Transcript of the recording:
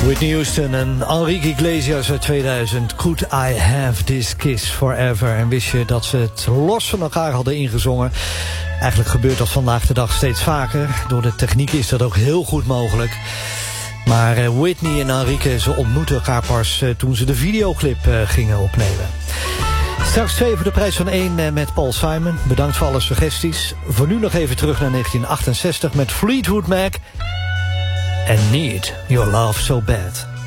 Whitney Houston en Enrique Iglesias uit 2000. Could I have this kiss forever? En wist je dat ze het los van elkaar hadden ingezongen? Eigenlijk gebeurt dat vandaag de dag steeds vaker. Door de techniek is dat ook heel goed mogelijk. Maar Whitney en Enrique, ze ontmoetten elkaar pas toen ze de videoclip gingen opnemen. Straks 2 voor de prijs van 1 met Paul Simon. Bedankt voor alle suggesties. Voor nu nog even terug naar 1968 met Fleetwood Mac. And Need Your Love So Bad.